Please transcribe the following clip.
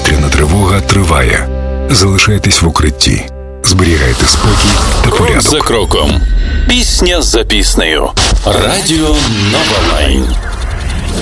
Повітряна тривога триває. Залишайтесь в укритті. Зберігайте спокій та порядок. Крок за кроком. Пісня за піснею. Радіо Нова Лайн.